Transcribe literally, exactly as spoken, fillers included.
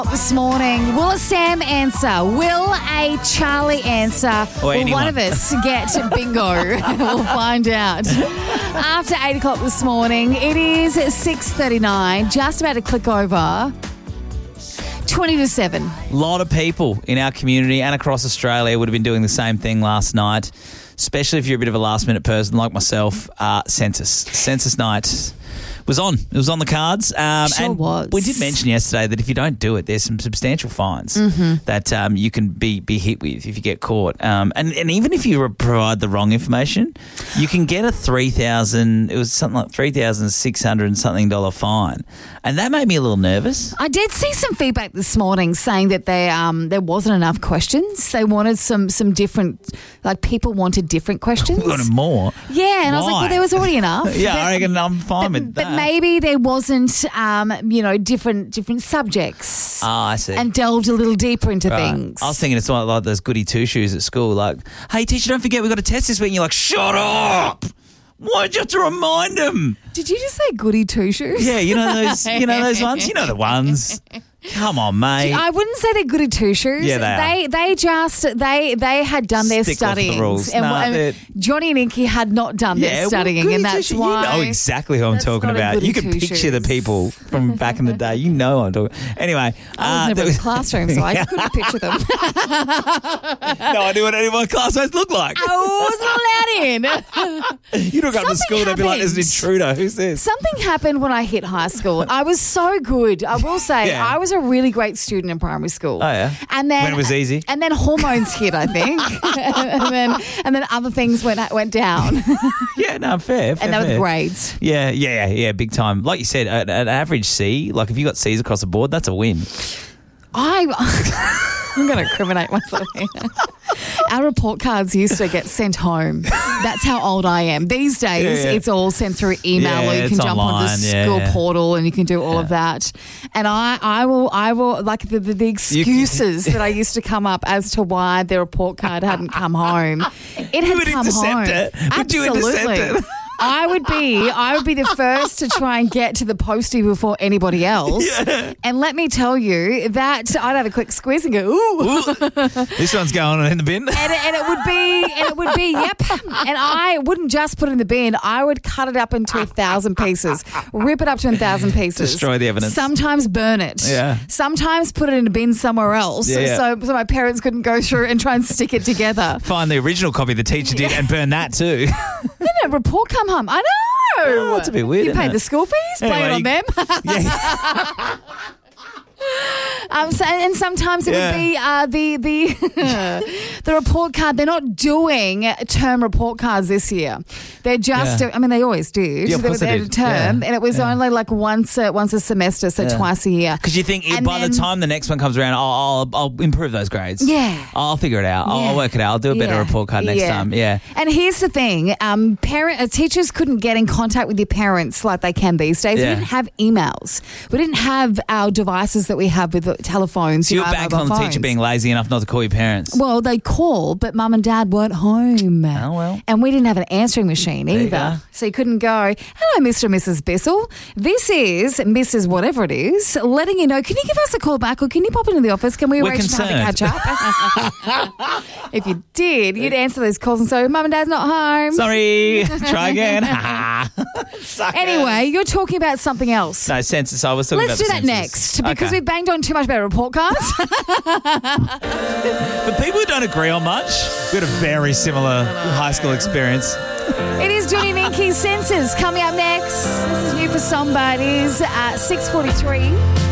This morning, will a Sam answer? Will a Charlie answer? Or Will anyone. one of us get bingo? We'll find out. After eight o'clock this morning, it is six thirty-nine. Just about to click over. twenty to seven. A lot of people in our community and across Australia would have been doing the same thing last night, especially if you're a bit of a last-minute person like myself. Uh, census. Census night was on. It was on the cards. Um, Sure and was. We did mention yesterday that if you don't do it, there's some substantial fines that um, you can be, be hit with if you get caught. Um, and, and even if you provide the wrong information, you can get a three thousand. It was something like three thousand six hundred and something dollar fine, and that made me a little nervous. I did see some feedback this morning saying that they, um, there wasn't enough questions. They wanted some some different, like people wanted different questions. We wanted more. Yeah, and I was like, Why? well, there was already enough. Yeah, But- I reckon I'm fine but, with but that. maybe there wasn't, um, you know, different different subjects. Oh, I see. And delved a little deeper into Right. things. I was thinking it's like, like those goody two shoes at school. Like, hey, teacher, don't forget we've got a test this week. And you're like, shut up. Why'd you have to remind them? Did you just say goody two shoes? Yeah, you know those you know those ones? You know the ones. Come on, mate. I wouldn't say they're goody two shoes. Yeah, they are. they they just they they had done their Stick off the studying, rules. and, Nah, and they're- Johnny and Inky had not done yeah, their well, studying, goody and that's two-shoes, why You know exactly who I'm that's talking not a about. goody You can two-shoes. picture the people from back in the day. You know who I'm talking. Anyway, I was uh, never there in the classroom, so I Yeah. couldn't picture them. no idea what any of my classmates look like. I wasn't allowed in. You look up to Something school, they'd be like, "There's an happened. intruder. Who's this?" Something happened when I hit high school. I was so good. I will say Yeah. I was a really great student in primary school. Oh, yeah? And then When it was easy? And then hormones hit, I think. and then and then other things went went down. Yeah, no, fair. fair and that were the fair. grades. Yeah, yeah, yeah, big time. Like you said, an, an average C, like if you got C's across the board, that's a win. I I'm going to incriminate myself here. Our report cards used to get sent home. That's how old I am. These days, Yeah, yeah. it's all sent through email, Yeah, or you can it's jump on the online. Yeah, school yeah. portal and you can do all of that. And I, I will, I will, like the, the, the excuses that I used to come up as to why the report card hadn't come home. It had would come intercept home. it. Would you intercept Absolutely. it? I would be, I would be the first to try and get to the postie before anybody else. Yeah. And let me tell you that I'd have a quick squeeze and go, ooh. This one's going in the bin. And it, and it would be, and it would be, yep. And I wouldn't just put it in the bin. I would cut it up into a thousand pieces, rip it up to a thousand pieces, Destroy the evidence. Sometimes burn it. Yeah. Sometimes put it in a bin somewhere else, Yeah, yeah. so so my parents couldn't go through and try and stick it together. Find the original copy the teacher did and burn that too. No, no, report come home. I know. Oh, it's a bit weird, You isn't pay it? the school fees. Blame it on Anyway, them. Yeah. Um, so, and sometimes it Yeah. would be uh, the the the report card. They're not doing term report cards this year. They're just. Yeah. Do, I mean, they always do. Yeah, of they course were they there do. to term, Yeah. and it was Yeah. only like once a, once a semester, so Yeah. twice a year. Because you think And by then- the time the next one comes around, I'll, I'll, I'll improve those grades. Yeah. I'll figure it out. I'll, Yeah. I'll work it out. I'll do a better Yeah. report card next Yeah. time. Yeah. And here's the thing: um, parent uh, teachers couldn't get in contact with your parents like they can these days. Yeah. We didn't have emails. We didn't have our devices that we have with the telephones. So you you're know, back mobile on the teacher phones. being lazy enough not to call your parents. Well, they call, but mum and dad weren't home. Oh, well. And we didn't have an answering machine you either. go. So you couldn't go, hello, Mister and Missus Bissell. This is Missus whatever it is, letting you know, can you give us a call back or can you pop into the office? Can we We're arrange to have a concerned. catch up? If you did, you'd answer those calls and say, mum and dad's not home. Sorry. Try again. Sucker. Anyway, you're talking about something else. No, census. I was talking Let's about do the that census. next because Okay. we banged on too much about report cards. For people who don't agree on much, we had a very similar high school experience. It is Johnny and Inky's Senses coming up next. This is new for Somebodies at six forty-three.